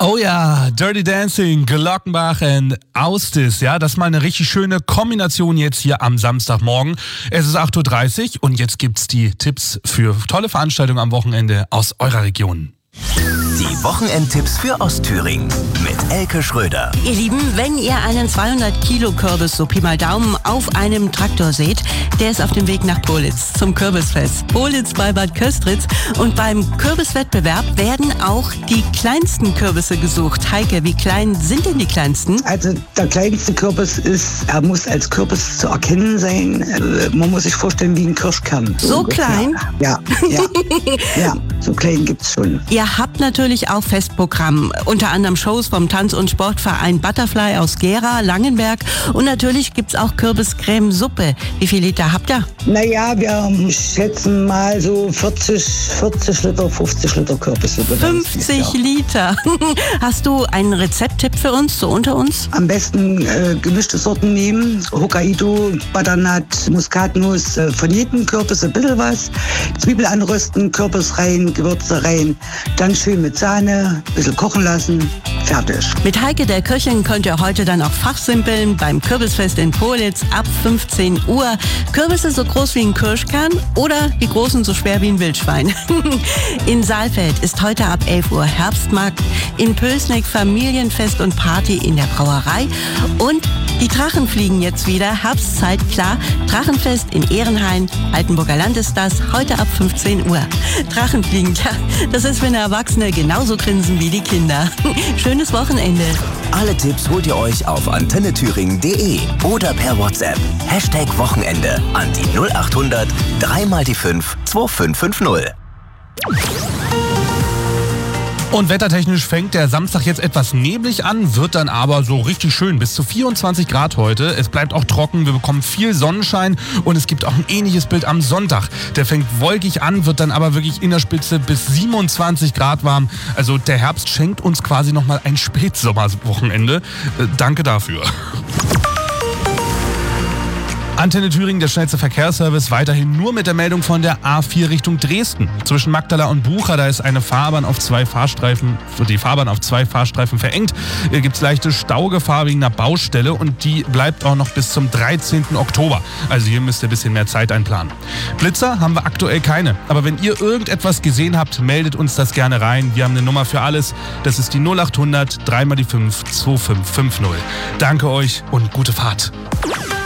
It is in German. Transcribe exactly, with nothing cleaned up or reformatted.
Oh ja, Dirty Dancing, Glockenbach und Austis. Ja, das ist mal eine richtig schöne Kombination jetzt hier am Samstagmorgen. Es ist acht Uhr dreißig und jetzt gibt's die Tipps für tolle Veranstaltungen am Wochenende aus eurer Region. Die Wochenendtipps für Ostthüringen mit Elke Schröder. Ihr Lieben, wenn ihr einen zweihundert Kilo Kürbis, so Pi mal Daumen, auf einem Traktor seht, der ist auf dem Weg nach Politz zum Kürbisfest. Politz bei Bad Köstritz. Und beim Kürbiswettbewerb werden auch die kleinsten Kürbisse gesucht. Heike, wie klein sind denn die kleinsten? Also der kleinste Kürbis ist, er muss als Kürbis zu erkennen sein. Man muss sich vorstellen wie ein Kirschkern. So ungefähr. klein? Ja, ja, ja, so klein gibt's schon. Ihr habt natürlich auch Festprogramm, unter anderem Shows vom Tanz- und Sportverein Butterfly aus Gera, Langenberg und natürlich gibt's auch Kürbiscremesuppe. Wie viel Liter habt ihr? Naja, wir schätzen mal so vierzig, vierzig Liter, fünfzig Liter Kürbissuppe. fünfzig Liter. Hast du einen Rezepttipp für uns, so unter uns? Am besten äh, gemischte Sorten nehmen. Hokkaido, Butternut, Muskatnuss, äh, von jedem Kürbis ein bisschen was. Zwiebel anrösten, Kürbis rein, Gewürze rein. Dann schön mit Sahne, ein bisschen kochen lassen, fertig. Mit Heike der Köchin könnt ihr heute dann auch fachsimpeln beim Kürbisfest in Politz ab fünfzehn Uhr. Kürbisse so groß wie ein Kirschkern oder die großen so schwer wie ein Wildschwein. In Saalfeld ist heute ab elf Uhr Herbstmarkt, in Pößneck Familienfest und Party in der Brauerei und die Drachen fliegen jetzt wieder, Herbstzeit, klar. Drachenfest in Ehrenhain, Altenburger Land ist das, heute ab fünfzehn Uhr. Drachenfliegen, klar, das ist, wenn Erwachsene genauso grinsen wie die Kinder. Schönes Wochenende. Alle Tipps holt ihr euch auf antenne thüringen punkt de oder per WhatsApp. Hashtag Wochenende an die null acht hundert drei mal die fünf zwei fünf fünf null. Und wettertechnisch fängt der Samstag jetzt etwas neblig an, wird dann aber so richtig schön, bis zu vierundzwanzig Grad heute. Es bleibt auch trocken, wir bekommen viel Sonnenschein und es gibt auch ein ähnliches Bild am Sonntag. Der fängt wolkig an, wird dann aber wirklich in der Spitze bis siebenundzwanzig Grad warm. Also der Herbst schenkt uns quasi nochmal ein Spätsommerwochenende. Äh, danke dafür. Antenne Thüringen, der schnellste Verkehrsservice, weiterhin nur mit der Meldung von der A vier Richtung Dresden. Zwischen Magdala und Bucha, da ist eine Fahrbahn auf zwei Fahrstreifen, die Fahrbahn auf zwei Fahrstreifen verengt. Hier gibt es leichte Staugefahr wegen einer Baustelle und die bleibt auch noch bis zum dreizehnten Oktober. Also hier müsst ihr ein bisschen mehr Zeit einplanen. Blitzer haben wir aktuell keine, aber wenn ihr irgendetwas gesehen habt, meldet uns das gerne rein. Wir haben eine Nummer für alles. Das ist die null acht hundert drei mal die fünf zwei fünf fünf null. Danke euch und gute Fahrt.